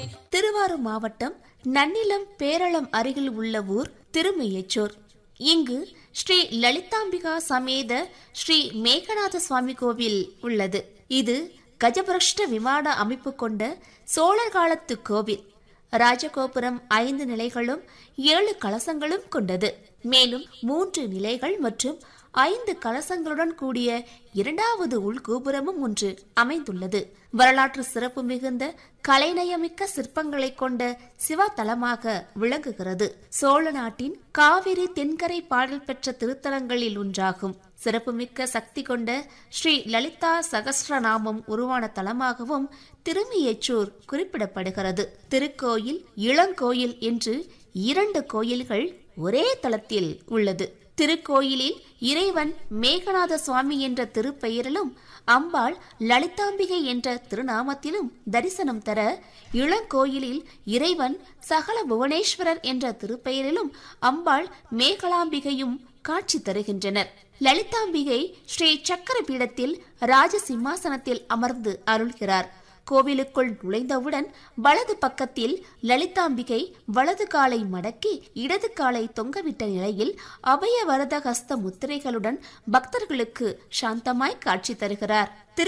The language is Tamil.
திருவாரூர் மாவட்டம் நன்னிலம் பேரளம் அருகில் உள்ள ஊர் திருமையச்சூர். இங்கு ஸ்ரீ லலிதாம்பிகா சமேத ஸ்ரீ மேகநாத சுவாமி கோவில் உள்ளது. இது கஜபிரஷ்ட விமான அமைப்பு கொண்ட சோழர் காலத்து கோவில். ராஜகோபுரம் 5 நிலைகளும் 7 கலசங்களும் கொண்டது. மேலும் 3 நிலைகள் மற்றும் 5 கலசங்களுடன் கூடிய 2வது உள்கோபுரமும் ஒன்று அமைந்துள்ளது. வரலாற்று சிறப்பு மிகுந்த கலைநயமிக்க சிற்பங்களை கொண்ட சிவத்தலமாக விளங்குகிறது. சோழ நாட்டின் காவிரி தென்கரை பாடல் பெற்ற திருத்தலங்களில் ஒன்றாகும். சிறப்புமிக்க சக்தி கொண்ட ஸ்ரீ லலிதா சகஸ்ரநாமம் உருவான தலமாகவும் திருமையச்சூர் குறிப்பிடப்படுகிறது. திருக்கோயில், இளங்கோயில் என்று 2 கோயில்கள் ஒரே தலத்தில் உள்ளது. திருக்கோயிலில் இறைவன் மேகநாத சுவாமி என்ற திருப்பெயரிலும் அம்பாள் லலிதாம்பிகை என்ற திருநாமத்திலும் தரிசனம் தர, இளங்கோயிலில் இறைவன் சகல புவனேஸ்வரர் என்ற திருப்பெயரிலும் அம்பாள் மேகலாம்பிகையும் காட்சி தருகின்றனர். லலிதாம்பிகை ஸ்ரீ சக்கர பீடத்தில் ராஜ சிம்மாசனத்தில் அமர்ந்து அருள்கிறார். கோவிலுக்குள் நுழைந்தவுடன் வலது பக்கத்தில் லலிதாம்பிகை வலது காலை மடக்கி இடது காலை தொங்கவிட்ட நிலையில் அபய வரத ஹஸ்த முத்திரைகளுடன் பக்தர்களுக்கு சாந்தமாய் காட்சி தருகிறார்.